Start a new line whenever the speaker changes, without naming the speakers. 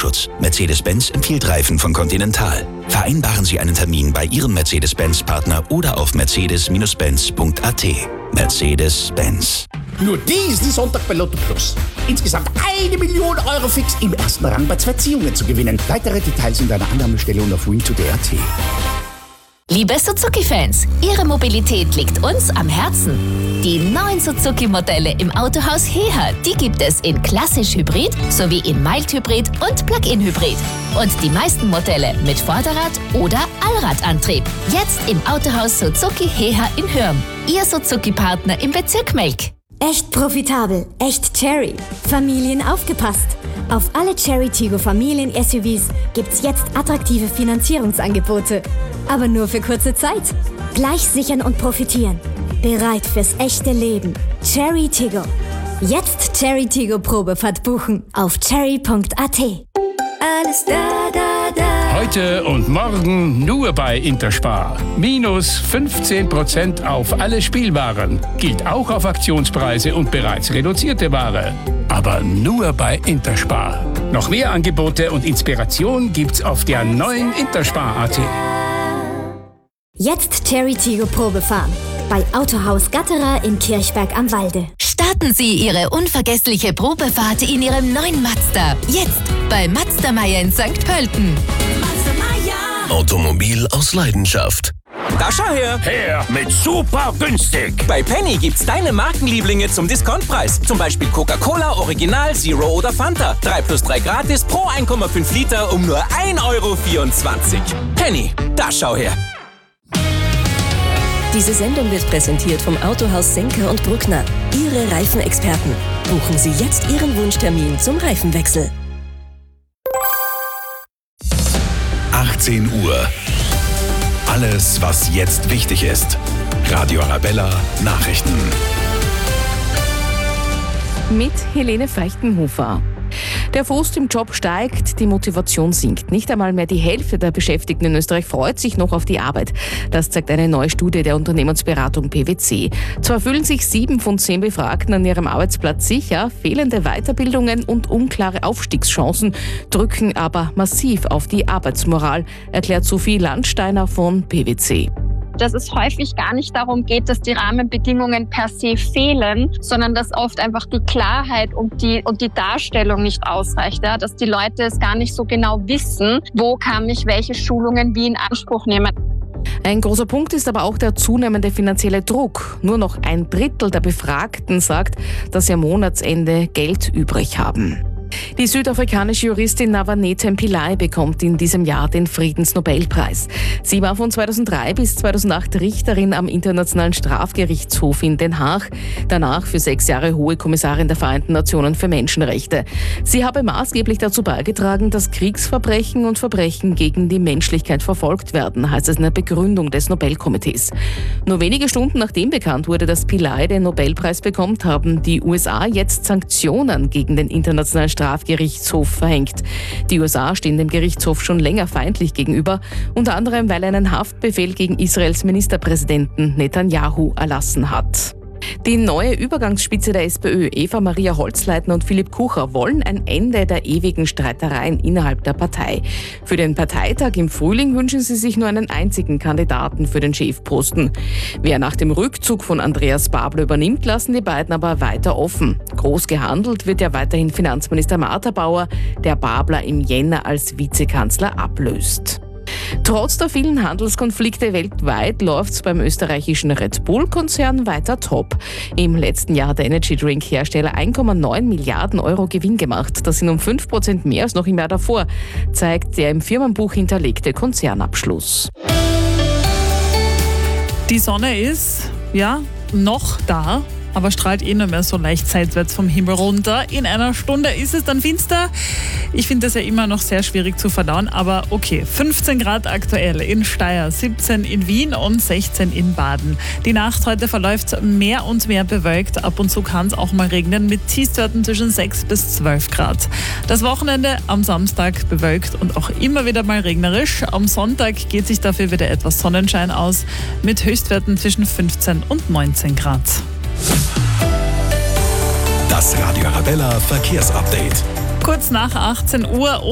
Reifenschutz. Mercedes-Benz empfiehlt Reifen von Continental. Vereinbaren Sie einen Termin bei Ihrem Mercedes-Benz-Partner oder auf mercedes-benz.at. Mercedes-Benz.
Nur diesen Sonntag bei Lotto Plus. Insgesamt 1 Million Euro fix im ersten Rang bei 2 Ziehungen zu gewinnen. Weitere Details in deiner Annahmestelle und auf win2.at.
Liebe Suzuki-Fans, Ihre Mobilität liegt uns am Herzen. Die neuen Suzuki-Modelle im Autohaus Heha, die gibt es in klassisch Hybrid sowie in Mild-Hybrid und Plug-in-Hybrid. Und die meisten Modelle mit Vorderrad- oder Allradantrieb. Jetzt im Autohaus Suzuki Heha in Hürm. Ihr Suzuki-Partner im Bezirk Melk.
Echt profitabel, echt Cherry. Familien aufgepasst. Auf alle Cherry Tiggo Familien-SUVs gibt's jetzt attraktive Finanzierungsangebote. Aber nur für kurze Zeit. Gleich sichern und profitieren. Bereit fürs echte Leben. Cherry Tiggo. Jetzt Cherry Tiggo Probefahrt buchen auf cherry.at.
Alles da, da, da.
Heute und morgen nur bei Interspar. Minus 15% auf alle Spielwaren. Gilt auch auf Aktionspreise und bereits reduzierte Ware. Aber nur bei Interspar. Noch mehr Angebote und Inspiration gibt's auf der neuen Interspar.at.
Jetzt Cherry Tiggo Probefahren. Bei Autohaus Gatterer in Kirchberg am Walde.
Starten Sie Ihre unvergessliche Probefahrt in Ihrem neuen Mazda. Jetzt bei Mazda Meier in St. Pölten.
Automobil aus Leidenschaft.
Da schau her!
Her mit super günstig!
Bei Penny gibt's deine Markenlieblinge zum Discountpreis. Zum Beispiel Coca-Cola, Original, Zero oder Fanta. 3+3 gratis pro 1,5 Liter um nur 1,24 Euro. Penny, da schau her!
Diese Sendung wird präsentiert vom Autohaus Senker und Bruckner. Ihre Reifenexperten. Buchen Sie jetzt Ihren Wunschtermin zum Reifenwechsel.
18 Uhr. Alles, was jetzt wichtig ist. Radio Arabella Nachrichten.
Mit Helene Feichtenhofer. Der Frust im Job steigt, die Motivation sinkt. Nicht einmal mehr die Hälfte der Beschäftigten in Österreich freut sich noch auf die Arbeit. Das zeigt eine neue Studie der Unternehmensberatung PwC. Zwar fühlen sich 7 von 10 Befragten an ihrem Arbeitsplatz sicher, fehlende Weiterbildungen und unklare Aufstiegschancen drücken aber massiv auf die Arbeitsmoral, erklärt Sophie Landsteiner von PwC.
Dass es häufig gar nicht darum geht, dass die Rahmenbedingungen per se fehlen, sondern dass oft einfach die Klarheit und die Darstellung nicht ausreicht. Ja? Dass die Leute es gar nicht so genau wissen, wo kann ich welche Schulungen wie in Anspruch nehmen.
Ein großer Punkt ist aber auch der zunehmende finanzielle Druck. Nur noch 1/3 der Befragten sagt, dass sie am Monatsende Geld übrig haben. Die südafrikanische Juristin Navanethem Pillay bekommt in diesem Jahr den Friedensnobelpreis. Sie war von 2003 bis 2008 Richterin am Internationalen Strafgerichtshof in Den Haag, danach für 6 Jahre Hohe Kommissarin der Vereinten Nationen für Menschenrechte. Sie habe maßgeblich dazu beigetragen, dass Kriegsverbrechen und Verbrechen gegen die Menschlichkeit verfolgt werden, heißt es in der Begründung des Nobelkomitees. Nur wenige Stunden nachdem bekannt wurde, dass Pillay den Nobelpreis bekommt, haben die USA jetzt Sanktionen gegen den Internationalen Strafgerichtshof verhängt. Die USA stehen dem Gerichtshof schon länger feindlich gegenüber, unter anderem weil er einen Haftbefehl gegen Israels Ministerpräsidenten Netanyahu erlassen hat. Die neue Übergangsspitze der SPÖ, Eva-Maria Holzleitner und Philipp Kucher, wollen ein Ende der ewigen Streitereien innerhalb der Partei. Für den Parteitag im Frühling wünschen sie sich nur einen einzigen Kandidaten für den Chefposten. Wer nach dem Rückzug von Andreas Babler übernimmt, lassen die beiden aber weiter offen. Groß gehandelt wird ja weiterhin Finanzminister Martha Bauer, der Babler im Jänner als Vizekanzler ablöst. Trotz der vielen Handelskonflikte weltweit läuft's beim österreichischen Red Bull-Konzern weiter top. Im letzten Jahr hat der Energy-Drink-Hersteller 1,9 Milliarden Euro Gewinn gemacht. Das sind um 5% mehr als noch im Jahr davor, zeigt der im Firmenbuch hinterlegte Konzernabschluss.
Die Sonne ist, noch da. Aber strahlt nur mehr so leicht seitwärts vom Himmel runter. In einer Stunde ist es dann finster. Ich finde das ja immer noch sehr schwierig zu verdauen, aber okay. 15 Grad aktuell in Steyr, 17 in Wien und 16 in Baden. Die Nacht heute verläuft mehr und mehr bewölkt. Ab und zu kann es auch mal regnen mit Tiefstwerten zwischen 6 bis 12 Grad. Das Wochenende am Samstag bewölkt und auch immer wieder mal regnerisch. Am Sonntag geht sich dafür wieder etwas Sonnenschein aus mit Höchstwerten zwischen 15 und 19 Grad.
Das Radio Arabella Verkehrsupdate.
Kurz nach 18 Uhr